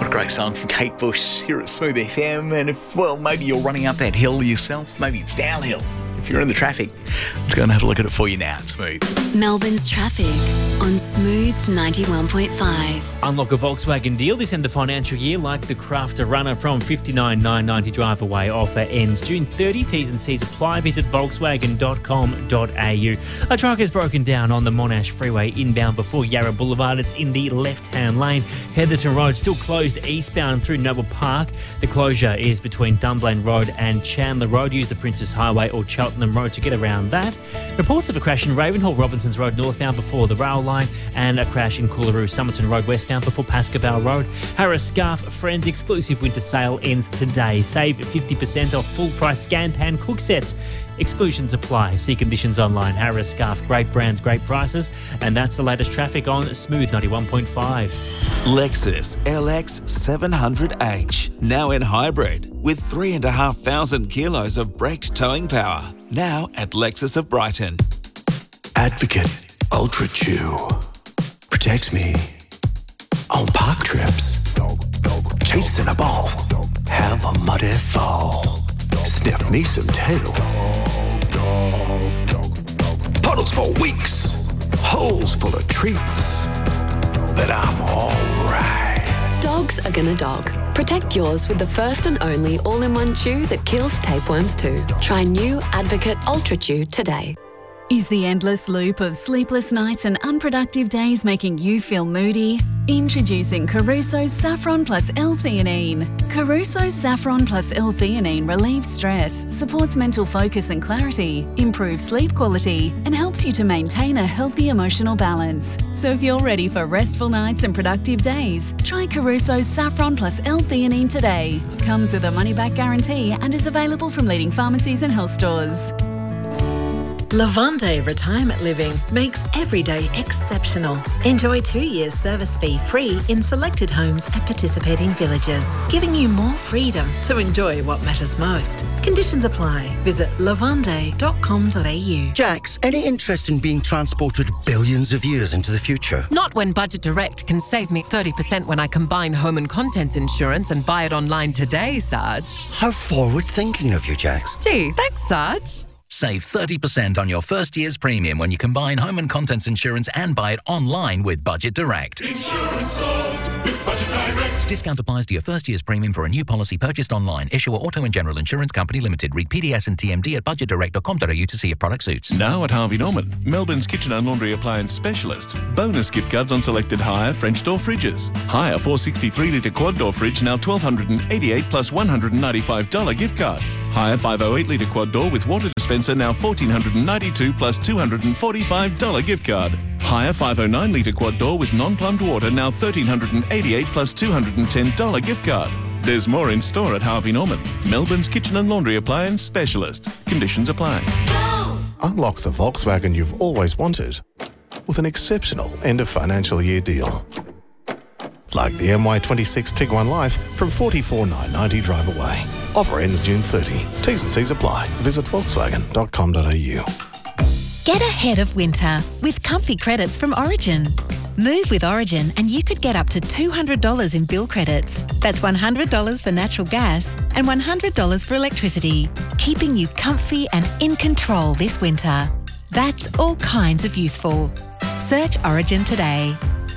What a great song from Kate Bush here at Smooth FM. And if, maybe you're running up that hill yourself, maybe it's downhill. If you're in the traffic, let's go and have a look at it for you now. It's Smooth. Melbourne's traffic on Smooth 91.5. Unlock a Volkswagen deal this end of financial year, like the Crafter Runner from 59,990 drive away offer ends June 30. T's and C's apply. Visit volkswagen.com.au. A truck is broken down on the Monash Freeway inbound before Yarra Boulevard. It's in the left-hand lane. Heatherton Road still closed eastbound through Noble Park. The closure is between Dunblane Road and Chandler Road. Use the Princess Highway or Cheltenham Road to get around that. Reports of a crash in Ravenhall Robinsons Road northbound before the rail line, and a crash in Coolaroo Somerton Road westbound before Pascoe Road. Harris Scarf Friends exclusive winter sale ends today. Save 50% off full price Scan Pan cook sets. Exclusions apply. See conditions online. Harris Scarf, great brands, great prices. And that's the latest traffic on Smooth 91.5. Lexus LX 700H, now in hybrid, with 3,500 kilos of braked towing power. Now at Lexus of Brighton. Advocate Ultra Chew protects me on park trips. Chasing a ball, have a muddy fall. Sniff me some tail. Puddles for weeks, holes full of treats. But I'm alright. Dogs are gonna dog. Protect yours with the first and only all-in-one chew that kills tapeworms too. Try new Advocate Ultra Chew today. Is the endless loop of sleepless nights and unproductive days making you feel moody? Introducing Caruso's Saffron Plus L-theanine. Caruso's Saffron Plus L-theanine relieves stress, supports mental focus and clarity, improves sleep quality, and helps you to maintain a healthy emotional balance. So if you're ready for restful nights and productive days, try Caruso's Saffron Plus L-theanine today. Comes with a money-back guarantee and is available from leading pharmacies and health stores. Lavande Retirement Living makes every day exceptional. Enjoy 2 years service fee free in selected homes at participating villages, giving you more freedom to enjoy what matters most. Conditions apply. Visit lavande.com.au. Jax, any interest in being transported billions of years into the future? Not when Budget Direct can save me 30% when I combine home and contents insurance and buy it online today, Sarge. How forward-thinking of you, Jax. Gee, thanks, Sarge. Save 30% on your first year's premium when you combine home and contents insurance and buy it online with Budget Direct. Insurance solved with Budget Direct. Discount applies to your first year's premium for a new policy purchased online. Issuer Auto and General Insurance Company Limited. Read PDS and TMD at budgetdirect.com.au to see if product suits. Now at Harvey Norman, Melbourne's kitchen and laundry appliance specialist. Bonus gift cards on selected Hire French door fridges. Hire 463-litre quad door fridge now $1,288 plus $195 gift card. Hire 508-litre quad door with water dispenser now $1,492 plus $245 gift card. Hire 509-litre quad door with non-plumbed water now $1,388 plus $210 gift card. There's more in store at Harvey Norman, Melbourne's kitchen and laundry appliance specialist. Conditions apply. Unlock the Volkswagen you've always wanted with an exceptional end of financial year deal. Like the MY26 Tiguan Life from $44,990 drive away. Offer ends June 30. T's and C's apply. Visit volkswagen.com.au. Get ahead of winter with comfy credits from Origin. Move with Origin and you could get up to $200 in bill credits. That's $100 for natural gas and $100 for electricity, keeping you comfy and in control this winter. That's all kinds of useful. Search Origin today.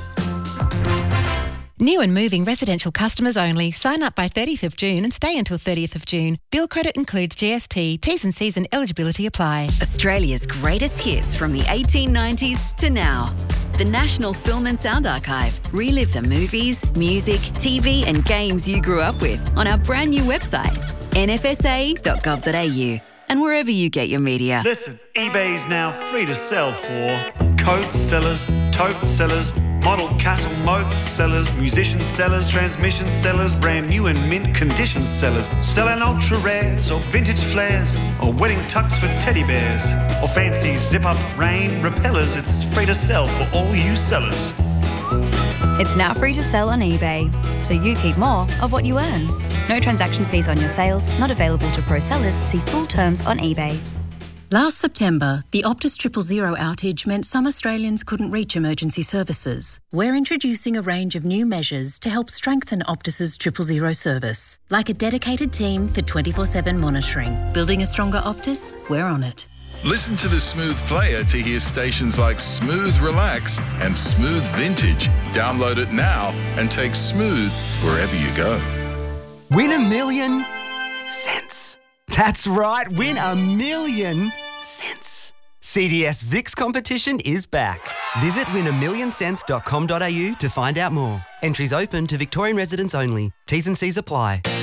New and moving residential customers only. Sign up by 30th of June and stay until 30th of June. Bill credit includes GST. T's and C's and eligibility apply. Australia's greatest hits from the 1890s to now. The National Film and Sound Archive. Relive the movies, music, TV and games you grew up with on our brand new website, nfsa.gov.au, and wherever you get your media. Listen, eBay's now free to sell for coat sellers, tote sellers, model castle moat sellers, musician sellers, transmission sellers, brand new and mint condition sellers, selling ultra rares or vintage flares, or wedding tux for teddy bears, or fancy zip-up rain repellers. It's free to sell for all you sellers. It's now free to sell on eBay, so you keep more of what you earn. No transaction fees on your sales, not available to pro sellers. See full terms on eBay. Last September, the Optus 000 outage meant some Australians couldn't reach emergency services. We're introducing a range of new measures to help strengthen Optus's 000 service, like a dedicated team for 24/7 monitoring. Building a stronger Optus? We're on it. Listen to the Smooth player to hear stations like Smooth Relax and Smooth Vintage. Download it now and take Smooth wherever you go. Win $1 million cents. That's right, win $1 million cents. CDS VIX competition is back. Visit win1millioncents.com.au to find out more. Entries open to Victorian residents only. T's and C's apply.